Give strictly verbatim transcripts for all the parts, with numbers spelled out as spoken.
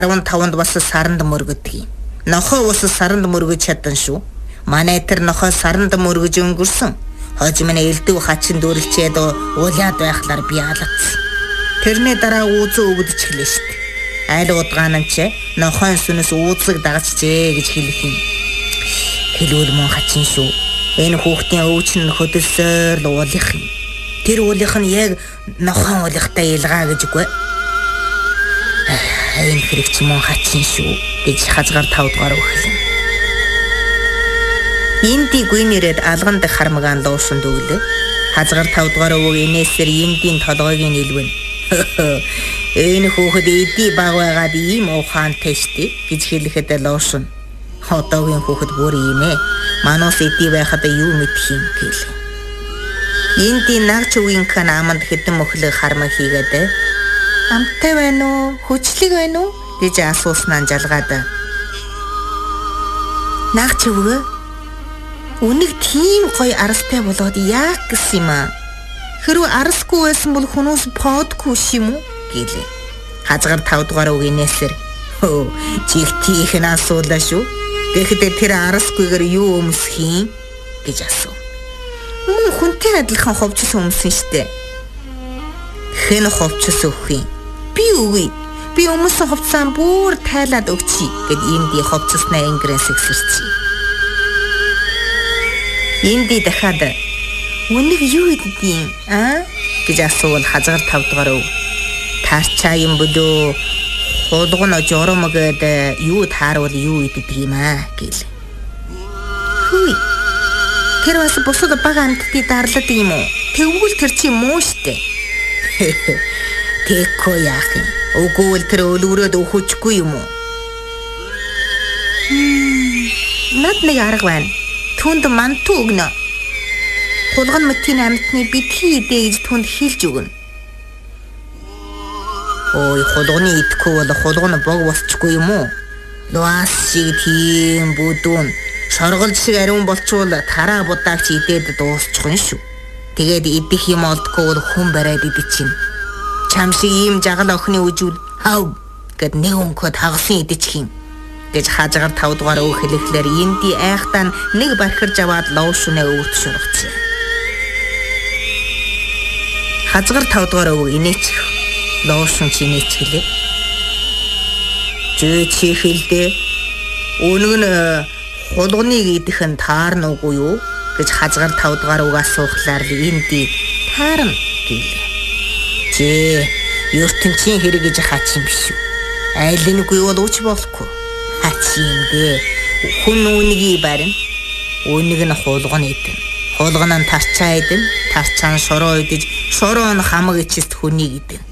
арван таванд бас саранд мөргөдөг. Нохоо ус саранд мөргөж чадсан шүү. Манай тэр нохоо саранд мөргөж өнгөрсөн. Хожим нь элдв хачин дүүрэлчээд уулаад байхлаар би алгацсан. Тэрний дараа уузуу өгдөж хэлээ штт. Айл удгаан нь ч нохоон сүнэс уузыг дагажжээ гэж хэлэх юм. Хэлүүл мөн хачин шүү. Энэ хүүхдийн өвч нь хөдөлсөөр л уулих юм. Тэр уулих нь яг нохоон уулихтай илгаа гэж үгүй. Энэ хэрэгч мөн хачин шүү гэж хазгаар тавдгаар өгөхлөө. Инди гүйнэрэд алганд хармагаан луушунд өглөө. Хазгаар тавдгаар өг инээсэр индийн толгойг нэлвэн. Энэ хүүхэд эди баг байгаад ийм ухаантай штэ гэж хэлэхэд луушун. Одоогийн хүүхэд бүр ийм ээ. Манус эди байхад юу мэдх юм гээл. Инди нагч үеийнхэн аманд хэдэн мөхлөг хармаг хийгээд амтай байна уу? Хүчлэг байна уу? гэж асууснаа жалгаад. Нагч өвгөө үнэг тийм гоё арастай болоод яах гэсэн юм аа? Хэрвээ арасгүй байсан бол хүмүүс подгүй юм уу? гэлээ. Хазгаар тавдгаар үг инээсэр. Хөө, чихтийх нь асуулаа шүү. Тэгэхдээ тэр арасгүйгээр юу өмсөх юм гэж асуув. Мөн хүнтэй адилхан ховчс өмсөн штэ. Хэн ховчс өгөх юм? Би үгүй. Би өмсөн ховцсан бүр тайлаад өгчий гэд Инди ховцснаа ингрээс ихсэрчээ. Инди дахиад үнэг юу идэв аа гэж асуувал хазгаар тавдгаар өв. Таарчаа юм болоо хулгын журамгээд юу тааруул юу идэв юм аа гэл. Хүй. Тэр бас босод бага амтдыг дарлаад юм уу? Тэгвэл тэр чи муу штэ. Тэкко яах юм? Өгөөл тэр өлгөрөөд өхөжгүй юм уу? Над нэг арга байна. Түнд манту өгнө. Хулган мэтийн амтны битгий идэ гэж түнд хэлж өгнө. Ой, хулганы идэхгүй бол хулган бог босчихгүй юм уу? Луас шиг тийм бүдүүн шоргол шиг ариун болчвол тараа будаагч идээд дуусчих юм шүү. Тэгээд идэх юм олдгүй бол хүн бариад идчихнэ. Чам шиг ийм жагал охины үжүүл хав гэд нэг өнгөд хагалсан идчих юм гэж хазгаар тавдгаар өг хэлэхлээр Инди айхтаа нэг бархирж аваад луушунаа өвөрт шургацсан. Хазгаар тавдгаар өг инээчих луушун чи инээчихлээ. Жөө чи хэлдэ өнөг нь хулганыг идэх нь таарна уугүй юу гэж хазгаар тавдгаар өг асуухлаар Инди таарна гэлээ. Жээ, ертөнцийн хэрэг гэж хач юм биш үү? Айлынгүй бол үуч болохгүй. Хач юм дээ. Хүн үүнийг барина. Үүнийг нь хулган идэн. Хулган нь тарчаа идэн. Тарчаа нь шороо идэж, шороо нь хамаг ичэст хүнийг идэн.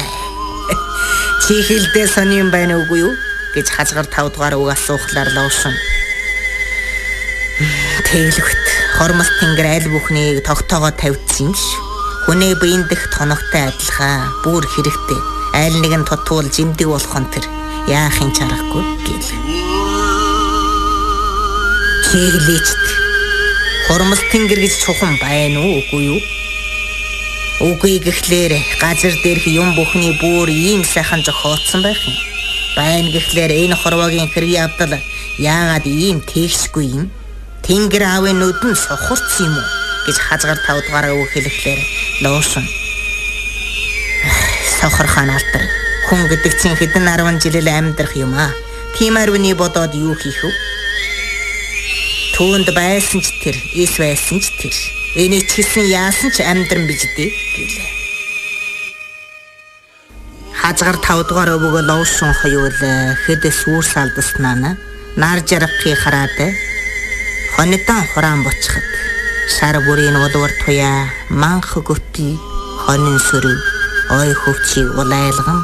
Чи хэлдээ сони юм байна уугүй юу? гэж хазгаар тавдгаар үг асуухлаар луушин. Тэглэвт хормос тэнгэр аль бүхнийг тогтоогоо тавьдсан юм шүү. Хүнээ биендэх тоногтой адилхан бүр хэрэгтэй. Айл нэг нь тутуул жимдэг болох нь тэр яахын чаргагүй гэл. Чиглээчт. Хормос тэнгэр гэж чухам байна уу үгүй юу? Үгүй гэхлээр газар дээрх юм бүхний бүр ийм сайхан зохиотсон байх юм. Байна гэхлээр энэ хорвогийн хэрэг явдал яагаад ийм тэгшгүй юм? Тэнгэр аавын нүдэн сохорцсон юм уу? гэж хазгаар тавдгаараа үг хэлэхлээр луушин. Сохорхон алдар. Хүн гэдэг чинь хэдэн арван жилэл амьдрах юм аа. Тиймэр үний бодоод юу хийх вэ? Түүнд байсан ч тэр, эс байсан ч тэр. Энийг чисэн яасан ч амьдран биж дээ гэлээ. Хазгаар тавдгаар өвгөө луушин хоёул хэдэс үүр салдаснаа нар жаргахыг хараад хонидан хураан боцоход шар бүрийн удвар туяа манх гөтл хонин сүрв ой хөвчийг улайлган